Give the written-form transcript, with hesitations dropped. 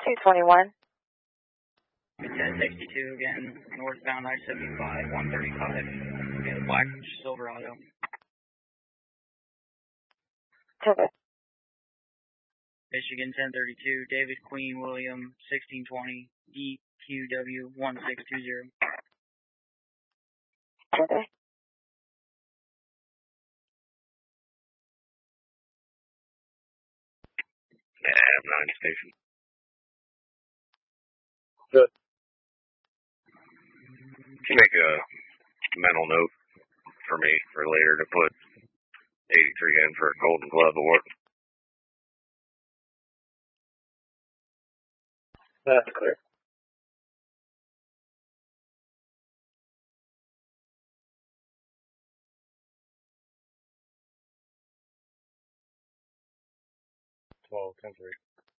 221. 1062 again, northbound I-75, 135. We got a black Silverado. Copy. Michigan 1032, David Queen William 1620, DQW 1620. Copy. Nav 9 station. Good. Can you make a mental note for me for later to put 83 in for a Golden Glove Award? That's clear. Well, 10-3.